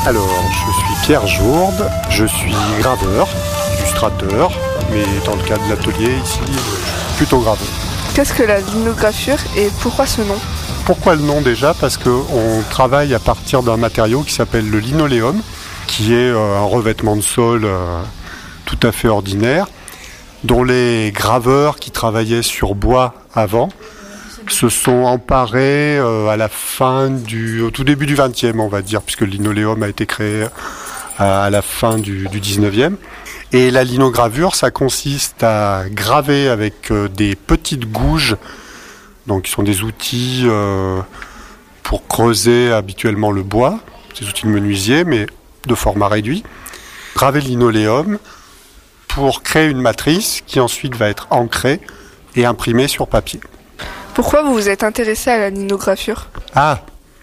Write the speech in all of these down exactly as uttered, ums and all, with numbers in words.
Alors, je suis Pierre Jourde, je suis graveur, illustrateur, mais dans le cadre de l'atelier ici, je suis plutôt graveur. Qu'est-ce que la linogravure et pourquoi ce nom ? Pourquoi le nom déjà ? Parce qu'on travaille à partir d'un matériau qui s'appelle le linoléum, qui est euh, un revêtement de sol euh, tout à fait ordinaire, dont les graveurs qui travaillaient sur bois avant se sont emparés euh, à la fin du, au tout début du vingtième, on va dire, puisque le linoléum a été créé à, à la fin du, du dix-neuvième. Et la linogravure, ça consiste à graver avec euh, des petites gouges, donc qui sont des outils euh, pour creuser habituellement le bois, des outils de menuisier, mais de format réduit. Graver le linoléum pour créer une matrice qui ensuite va être ancrée et imprimée sur papier. Pourquoi vous vous êtes intéressé à la linogravure ? Ah,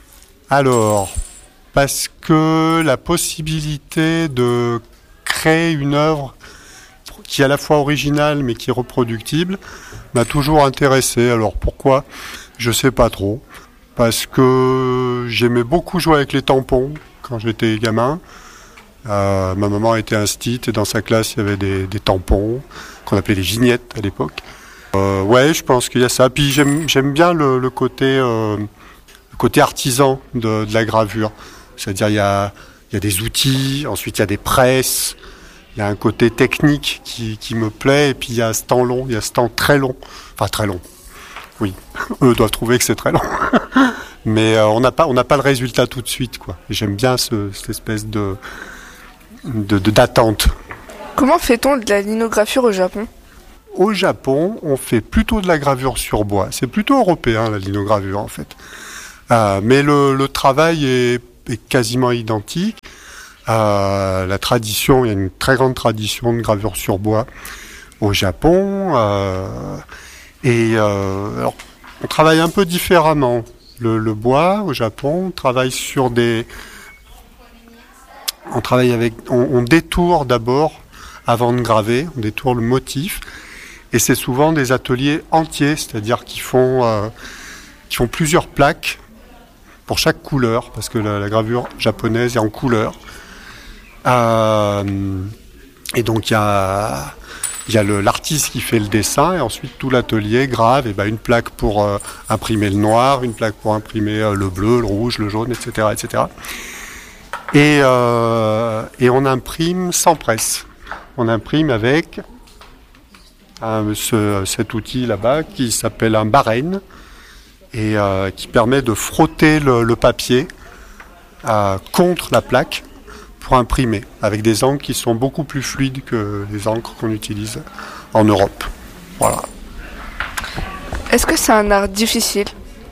alors, parce que la possibilité de créer une œuvre qui est à la fois originale mais qui est reproductible m'a toujours intéressé. Alors pourquoi ? Je sais pas trop. Parce que j'aimais beaucoup jouer avec les tampons quand j'étais gamin. Euh, ma maman était instite et dans sa classe il y avait des, des tampons qu'on appelait les vignettes à l'époque. Euh, ouais, je pense qu'il y a ça. Puis j'aime, j'aime bien le, le côté, euh, le côté artisan de, de la gravure. C'est-à-dire il y a, il y a des outils, ensuite il y a des presses, il y a un côté technique qui, qui me plaît, et puis il y a ce temps long, il y a ce temps très long. Enfin très long. Oui, eux doivent trouver que c'est très long. Mais euh, on n'a pas, on n'a pas le résultat tout de suite, quoi. Et j'aime bien ce, cette espèce de, de, de d'attente. Comment fait-on de la linogravure au Japon ? Au Japon, on fait plutôt de la gravure sur bois. C'est plutôt européen, la linogravure, en fait. Euh, mais le, le travail est, est quasiment identique. Euh, la tradition, il y a une très grande tradition de gravure sur bois au Japon. Euh, et euh, alors, on travaille un peu différemment. Le, le bois, au Japon, on travaille sur des... On travaille avec... On, on détourne d'abord, avant de graver, on détourne le motif. Et c'est souvent des ateliers entiers, c'est-à-dire qu'ils font, euh, qui font plusieurs plaques pour chaque couleur, parce que la, la gravure japonaise est en couleur. Euh, et donc il y a, y a le, l'artiste qui fait le dessin, et ensuite tout l'atelier grave, et ben une plaque pour euh, imprimer le noir, une plaque pour imprimer euh, le bleu, le rouge, le jaune, et cetera, et cetera. Et, euh, et on imprime sans presse. On imprime avec un, ce, cet outil là-bas qui s'appelle un barène et euh, qui permet de frotter le, le papier euh, contre la plaque pour imprimer, avec des encres qui sont beaucoup plus fluides que les encres qu'on utilise en Europe. Voilà. Est-ce que c'est un art difficile ?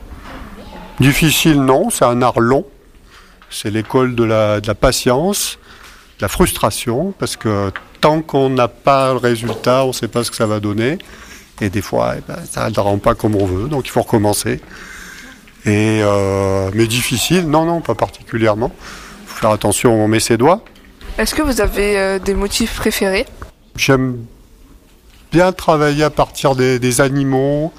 Difficile, non, c'est un art long. C'est l'école de la, de la patience, de la frustration, parce que tant qu'on n'a pas le résultat, on ne sait pas ce que ça va donner. Et des fois, eh ben, ça ne rend pas comme on veut, donc il faut recommencer. Et, euh, mais difficile, non, non, pas particulièrement. Il faut faire attention où on met ses doigts. Est-ce que vous avez euh, des motifs préférés ? J'aime bien travailler à partir des, des animaux.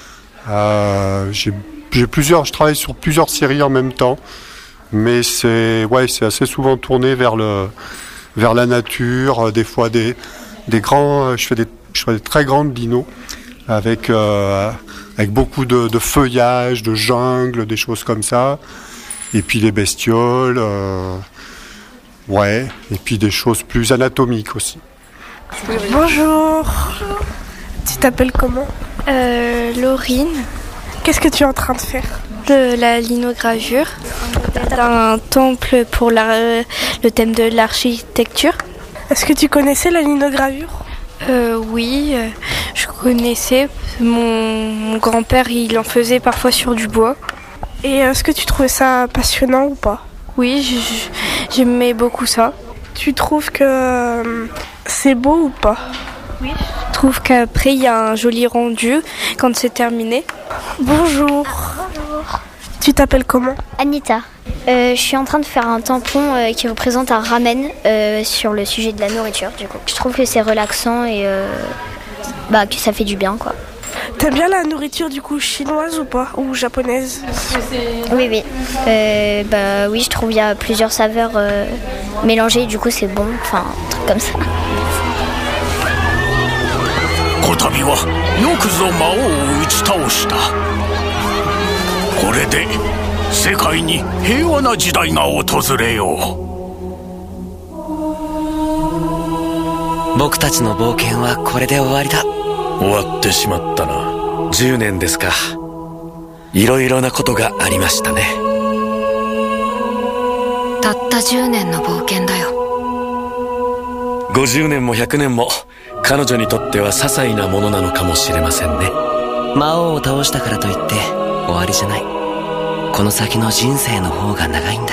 Euh, j'ai, j'ai plusieurs, je travaille sur plusieurs séries en même temps. Mais c'est, ouais, c'est assez souvent tourné vers, le, vers la nature. Des fois, des, des grands, je fais des, je fais des très grandes linos avec, euh, avec beaucoup de, de feuillage, de jungle, des choses comme ça. Et puis les bestioles, euh, ouais, et puis des choses plus anatomiques aussi. Bonjour. Bonjour. Tu t'appelles comment ? euh, Laurine. Qu'est-ce que tu es en train de faire ? De la linogravure, d'un temple pour la, le thème de l'architecture. Est-ce que tu connaissais la linogravure ? euh, Oui, euh, je connaissais. Mon, mon grand-père, il en faisait parfois sur du bois. Et est-ce que tu trouvais ça passionnant ou pas ? Oui, je, j'aimais beaucoup ça. Tu trouves que euh, c'est beau ou pas ? Oui. Je trouve qu'après, il y a un joli rendu quand c'est terminé. Bonjour. Bonjour. Tu t'appelles comment ? Anita. Euh, je suis en train de faire un tampon euh, qui représente un ramen euh, sur le sujet de la nourriture, du coup. Je trouve que c'est relaxant et euh, bah, que ça fait du bien, quoi. T'aimes bien la nourriture du coup chinoise ou pas? Ou japonaise? Oui, oui. Euh, bah oui, je trouve qu'il y a plusieurs saveurs euh, mélangées, du coup c'est bon, enfin, un truc comme ça. こたびはよくぞ魔王を打ち倒した。これで世界に平和な時代が訪れよう。 僕たちの冒険はこれで終わりだ。 終わってしまったな。 じゅうねんですか。いろいろなことがありましたね。 たったじゅうねんの冒険だよ。 ごじゅうねんもひゃくねんも彼女にとっては些細なものなのかもしれませんね。魔王を倒したからといって終わりじゃない。この先の人生の方が長いんだ。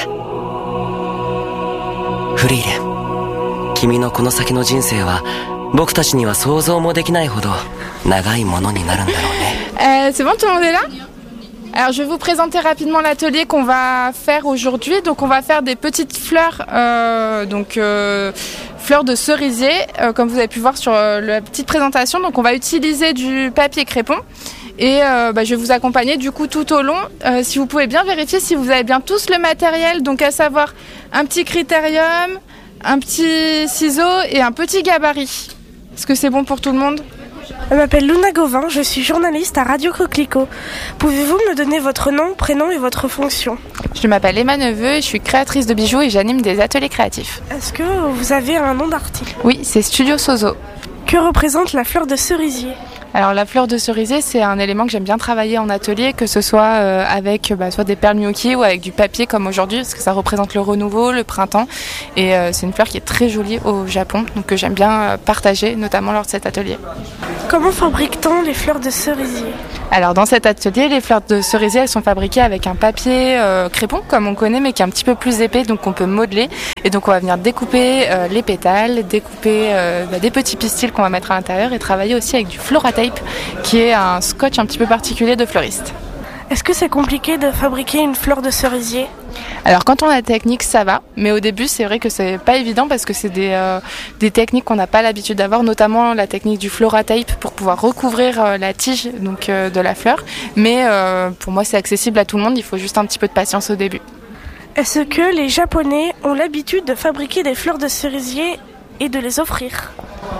フリーレン、君のこの先の人生は僕たちには想像もできないほど長いものになるんだろうね。 Euh, c'est bon, tout le monde est là? Alors je vais vous présenter rapidement l'atelier qu'on va faire aujourd'hui. Donc on va faire des petites fleurs, euh, donc euh, fleurs de cerisier, euh, comme vous avez pu voir sur euh, la petite présentation. Donc on va utiliser du papier crépon et euh, bah, je vais vous accompagner du coup tout au long. Euh, si vous pouvez bien vérifier si vous avez bien tous le matériel, donc à savoir un petit critérium, un petit ciseau et un petit gabarit. Est-ce que c'est bon pour tout le monde? Je m'appelle Luna Gauvin, je suis journaliste à Radio Coquelicot. Pouvez-vous me donner votre nom, prénom et votre fonction? Je m'appelle Emma Neveu et je suis créatrice de bijoux et j'anime des ateliers créatifs. Est-ce que vous avez un nom d'article? Oui, c'est Studio Sozo. Que représente la fleur de cerisier? Alors la fleur de cerisier, c'est un élément que j'aime bien travailler en atelier, que ce soit euh, avec bah, soit des perles miyuki ou avec du papier comme aujourd'hui, parce que ça représente le renouveau, le printemps. Et euh, c'est une fleur qui est très jolie au Japon, donc que j'aime bien euh, partager, notamment lors de cet atelier. Comment fabrique-t-on les fleurs de cerisier? Alors dans cet atelier, les fleurs de cerisier, elles sont fabriquées avec un papier euh, crépon, comme on connaît, mais qui est un petit peu plus épais, donc on peut modeler. Et donc on va venir découper euh, les pétales, découper euh, bah, des petits pistils qu'on va mettre à l'intérieur et travailler aussi avec du Floratape, qui est un scotch un petit peu particulier de fleuriste. Est-ce que c'est compliqué de fabriquer une fleur de cerisier? Alors quand on a la technique, ça va, mais au début c'est vrai que c'est pas évident parce que c'est des, euh, des techniques qu'on n'a pas l'habitude d'avoir, notamment la technique du Floratape pour pouvoir recouvrir euh, la tige donc, euh, de la fleur. Mais euh, pour moi c'est accessible à tout le monde, il faut juste un petit peu de patience au début. Est-ce que les Japonais ont l'habitude de fabriquer des fleurs de cerisier et de les offrir?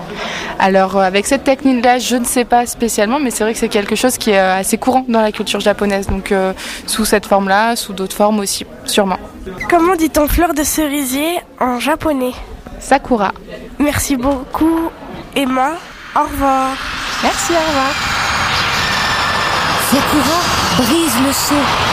Alors avec cette technique-là, je ne sais pas spécialement, mais c'est vrai que c'est quelque chose qui est assez courant dans la culture japonaise, donc euh, sous cette forme-là, sous d'autres formes aussi, sûrement. Comment dit-on fleur de cerisier en japonais? Sakura. Merci beaucoup Emma, au revoir. Merci, au revoir. Sakura brise le son.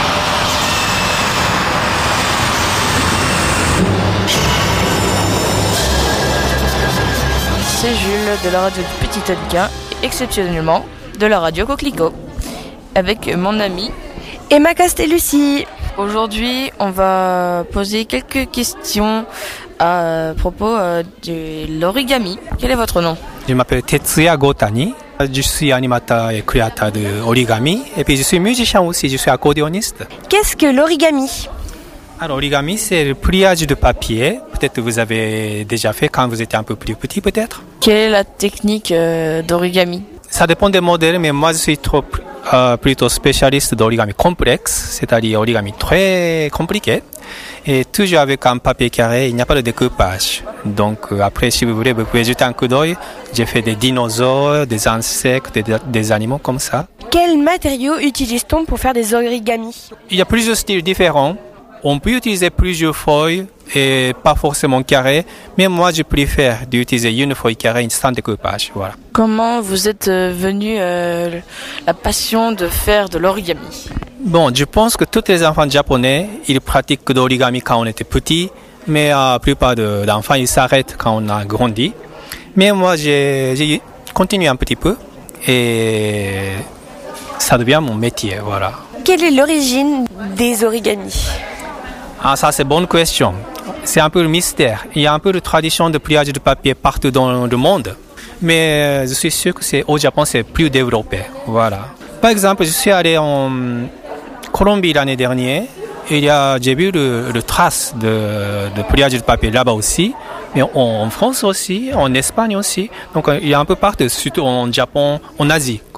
C'est Jules de la radio du Petit Alca, exceptionnellement de la radio Coquelicot, avec mon amie Emma Castellucci. Aujourd'hui, on va poser quelques questions à propos euh, de l'origami. Quel est votre nom? Je m'appelle Tetsuya Gotani. Je suis animateur et créateur d'origami. Et puis je suis musicien aussi, je suis accordéoniste. Qu'est-ce que l'origami? Alors, l'origami, c'est le pliage de papier. Peut-être que vous avez déjà fait quand vous étiez un peu plus petit, peut-être. Quelle est la technique euh, d'origami? Ça dépend des modèles, mais moi, je suis trop, euh, plutôt spécialiste d'origami complexe, c'est-à-dire origami très compliqué. Et toujours avec un papier carré, il n'y a pas de découpage. Donc, euh, après, si vous voulez, vous pouvez jeter un coup d'œil. J'ai fait des dinosaures, des insectes, des, des animaux comme ça. Quels matériaux utilise-t-on pour faire des origamis? Il y a plusieurs styles différents. On peut utiliser plusieurs feuilles et pas forcément carrées, mais moi je préfère d'utiliser une feuille carrée sans découpage. Voilà. Comment vous êtes euh, venu euh, la passion de faire de l'origami? Bon, je pense que tous les enfants japonais, ils pratiquent l'origami quand on était petit, mais euh, la plupart de, d'enfants, ils s'arrêtent quand on a grandi. Mais moi, j'ai, j'ai continué un petit peu et ça devient mon métier. Voilà. Quelle est l'origine des origamis? Ah, ça c'est une bonne question. C'est un peu le mystère. Il y a un peu de tradition de pliage de papier partout dans le monde. Mais je suis sûr que c'est, au Japon, c'est plus développé. Voilà. Par exemple, je suis allé en Colombie l'année dernière. Il y a, j'ai vu le, le trace de, de pliage de papier là-bas aussi. Mais en, en France aussi, en Espagne aussi. Donc il y a un peu partout, surtout en Japon, en Asie.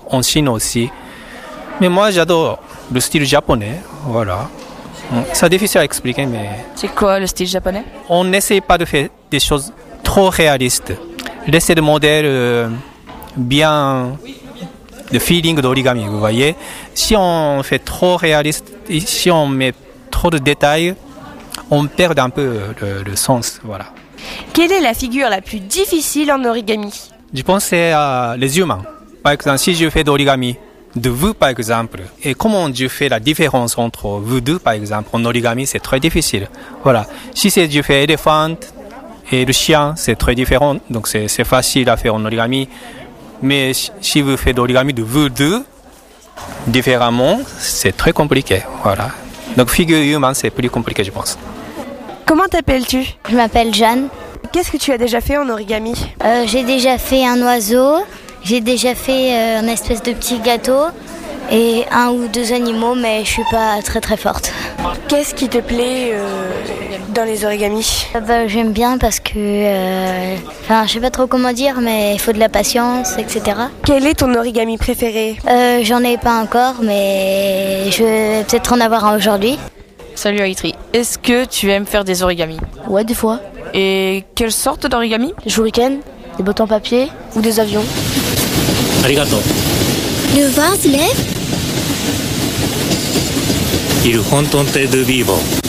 en Chine aussi. Mais moi, j'adore le style japonais. Voilà. C'est difficile à expliquer, mais... C'est quoi le style japonais? On n'essaie pas de faire des choses trop réalistes. Laisser le modèle euh, bien... le feeling d'origami, vous voyez. Si on fait trop réaliste, si on met trop de détails, on perd un peu le, le sens, voilà. Quelle est la figure la plus difficile en origami? Je pense que c'est euh, les humains. Par exemple, si je fais d'origami de vous, par exemple, et comment je fais la différence entre vous deux, par exemple, en origami, c'est très difficile. Voilà. Si c'est je fais éléphant et le chien, c'est très différent, donc c'est, c'est facile à faire en origami. Mais si vous faites d'origami de vous deux, différemment, c'est très compliqué. Voilà. Donc, figure humaine, c'est plus compliqué, je pense. Comment t'appelles-tu? Je m'appelle Jeanne. Qu'est-ce que tu as déjà fait en origami? euh, J'ai déjà fait un oiseau, j'ai déjà fait euh, un espèce de petit gâteau et un ou deux animaux, mais je suis pas très très forte. Qu'est-ce qui te plaît euh, dans les origamis? euh, bah, J'aime bien parce que, euh, enfin, je sais pas trop comment dire, mais il faut de la patience, et cetera. Quel est ton origami préféré? euh, J'en ai pas encore, mais je vais peut-être en avoir un aujourd'hui. Salut Aitri, est-ce que tu aimes faire des origamis? Ouais, des fois. Et quelle sorte d'origami? Des shurikens, des bottes en papier ou des avions. Arigato. Le vase lève. Il fontonte de vivo.